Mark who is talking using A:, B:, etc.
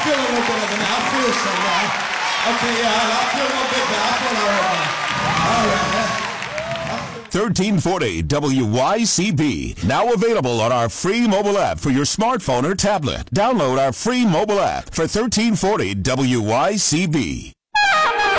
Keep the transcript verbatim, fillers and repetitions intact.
A: feel a little bit of it now. I feel some now. Okay, yeah, I feel a little bit better. I feel all right now. All right, yeah.
B: thirteen forty W Y C B. Now available on our free mobile app for your smartphone or tablet. Download our free mobile app for thirteen forty W Y C B.